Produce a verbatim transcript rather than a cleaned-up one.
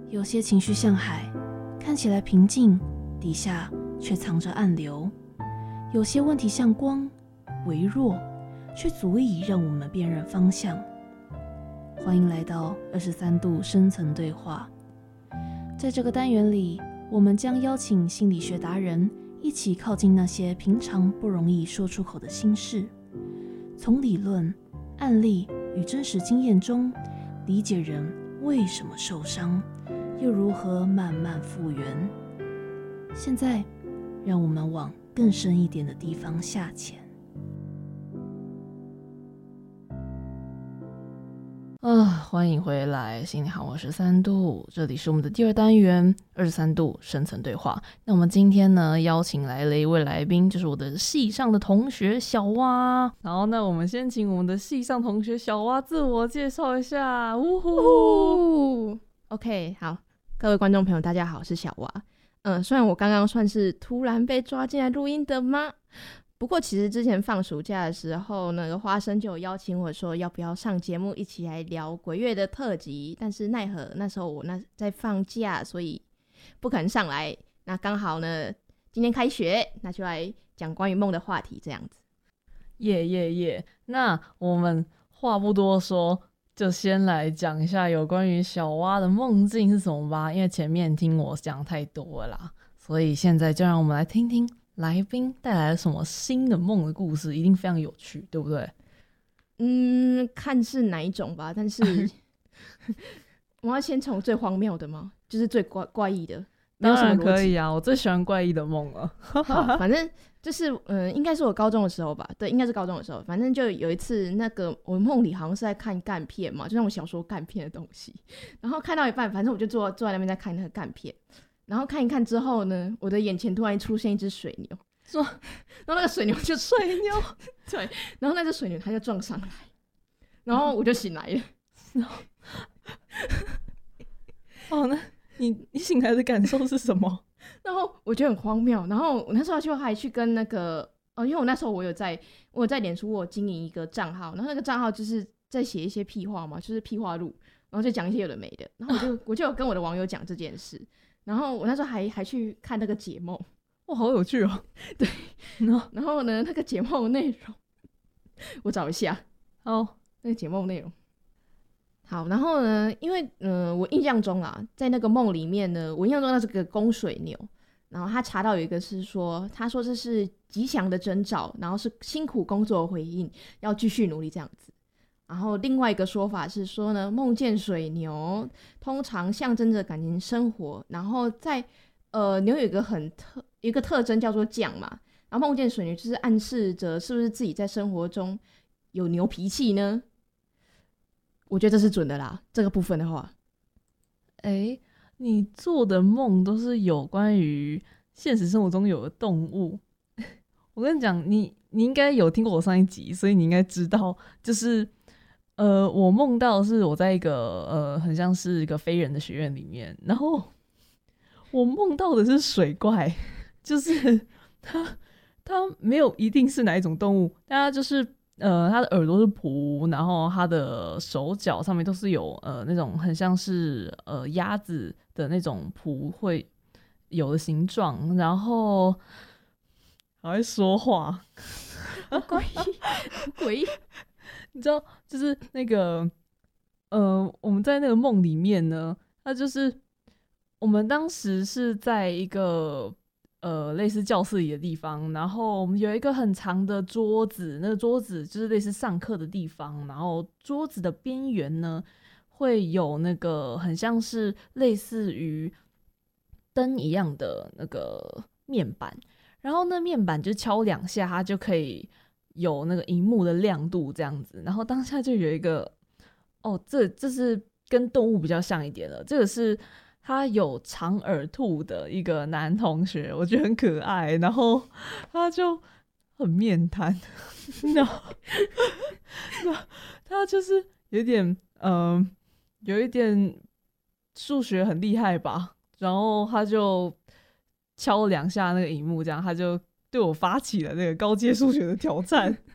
有些情绪像海，看起来平静，底下却藏着暗流；有些问题像光，微弱，却足以让我们辨认方向。欢迎来到二十三度深层对话。在这个单元里，我们将邀请心理学达人一起靠近那些平常不容易说出口的心事，从理论、案例与真实经验中理解人为什么受伤，又如何慢慢复原。现在，让我们往更深一点的地方下潜。啊，欢迎回来，心里好，我是三度，这里是我们的第二单元二十三度深层对话。那我们今天呢，邀请来了一位来宾，就是我的系上的同学小蛙。然后呢，我们先请我们的系上同学小蛙自我介绍一下。呜呼 ，OK， 好，各位观众朋友，大家好，我是小蛙。嗯，虽然我刚刚算是突然被抓进来录音的吗？不过其实之前放暑假的时候，那个花生就有邀请我说要不要上节目一起来聊鬼月的特辑，但是奈何那时候我那在放假，所以不肯上来。那刚好呢，今天开学，那就来讲关于梦的话题这样子。 耶耶耶！那我们话不多说，就先来讲一下有关于小蛙的梦境是什么吧。因为前面听我讲太多了啦，所以现在就让我们来听听来宾带来了什么新的梦的故事，一定非常有趣，对不对？ 嗯，看是哪一种吧，但是我要先从最荒谬的吗？就是最怪怪异的。 当然可以啊，我最喜欢怪异的梦了。 好，反正就是嗯，应该是我高中的时候吧，对，应该是高中的时候。反正就有一次，那个我梦里好像是在看干片嘛，就那种小说干片的东西。然后看到一半，反正我就坐坐在那边在看那个干片。然后看一看之后呢，我的眼前突然出现一只水牛，说，然后那个水牛就水牛，对，然后那只水牛它就撞上来，然后我就醒来了。 哦，那你你醒来的感受是什么？ 然后我觉得很荒谬，然后我那时候就还去跟那个，哦，因为我那时候我有在我有在脸书我有经营一个账号，然后那个账号就是在写一些屁话嘛，就是屁话录，然后就讲一些有的没的，然后我就我就有跟我的网友讲这件事。然后我那时候还还去看那个解梦， 哇，好有趣哦！ 对，然后然后呢，那个解梦的内容，我找一下， 好， 那个解梦内容，好，然后呢，因为嗯、呃，我印象中啊，在那个梦里面呢，我印象中那是个公水牛，然后他查到有一个是说，他说这是吉祥的征兆，然后是辛苦工作的回应，要继续努力这样子。然后另外一个说法是说呢，梦见水牛通常象征着感情生活，然后在呃牛有一个很特一个特征叫做犟嘛，然后梦见水牛就是暗示着是不是自己在生活中有牛脾气呢？我觉得这是准的啦，这个部分的话。 哎，你做的梦都是有关于现实生活中有的动物。我跟你讲，你你应该有听过我上一集，所以你应该知道，就是呃，我梦到是我在一个呃，很像是一个非人的学院里面，然后我梦到的是水怪，就是它它没有一定是哪一种动物，但它就是呃，它的耳朵是蹼，然后它的手脚上面都是有呃那种很像是呃鸭子的那种蹼会有的形状，然后还会说话， 好诡异，好诡异。 你知道，就是那个，呃，我们在那个梦里面呢，它就是我们当时是在一个呃类似教室里的地方，然后我们有一个很长的桌子，那个桌子就是类似上课的地方，然后桌子的边缘呢会有那个很像是类似于灯一样的那个面板，然后那面板就敲两下，它就可以有那个萤幕的亮度这样子，然后当下就有一个哦，这这是跟动物比较像一点了，这个是他有长耳兔的一个男同学，我觉得很可爱，然后他就很面瘫，然后他就是有点嗯、呃，有一点数学很厉害吧，然后他就敲两下那个萤幕，这样他就对我发起了那个高阶数学的挑战。